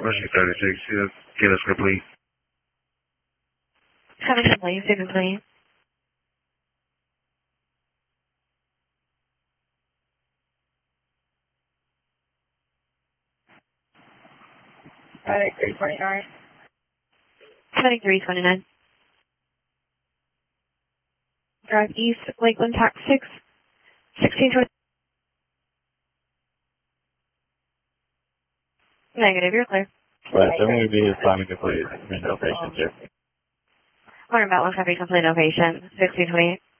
Whiskey 36, get us complete. Coming complete, say complete. Alright, 329. 7329. Drive east, Lakeland, Tax 6, 1620. Negative, you're clear. Right, then we'll be assigned complete. No patients here. Modern Battle, copy complete, no patient, 1628.